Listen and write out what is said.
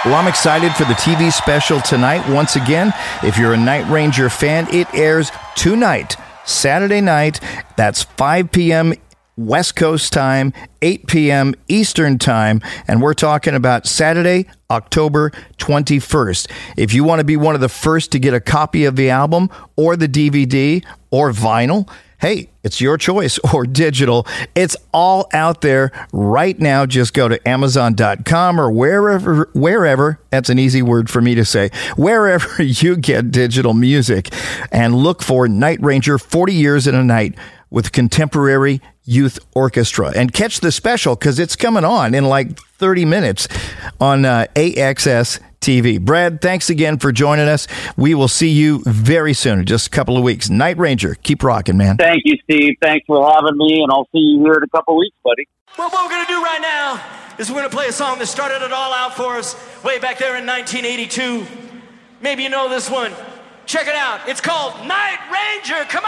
Well, I'm excited for the TV special tonight. Once again, if you're a Night Ranger fan, it airs tonight, Saturday night. That's 5 p.m. West Coast time, 8 p.m. Eastern time, and we're talking about Saturday, October 21st. If you want to be one of the first to get a copy of the album or the DVD or vinyl, hey, it's your choice, or digital. It's all out there right now. Just go to Amazon.com or wherever, that's an easy word for me to say, wherever you get digital music, and look for Night Ranger 40 Years in a Night with Contemporary Youth Orchestra. And catch the special, because it's coming on in like 30 minutes on AXS TV. Brad, thanks again for joining us. We will see you very soon, in just a couple of weeks. Night Ranger, keep rocking, man. Thank you, Steve. Thanks for having me, and I'll see you here in a couple of weeks, buddy. Well, what we're going to do right now is we're going to play a song that started it all out for us way back there in 1982. Maybe you know this one. Check it out. It's called Night Ranger. Come on.